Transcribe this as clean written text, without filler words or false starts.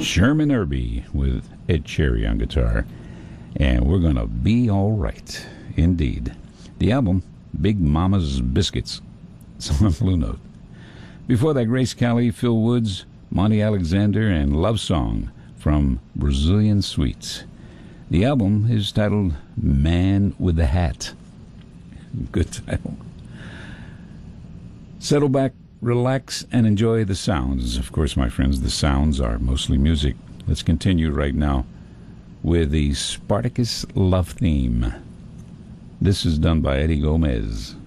Sherman Irby with Ed Cherry on guitar. And we're going to be all right, indeed. The album, Big Mama's Biscuits. It's on Blue Note. Before that, Grace Kelly, Phil Woods, Monty Alexander, and Love Song from Brazilian Sweets. The album is titled Man with the Hat. Good title. Settle back, relax, and enjoy the sounds. Of course, my friends, the sounds are mostly music. Let's continue right now with the Spartacus love theme. This is done by Eddie Gomez.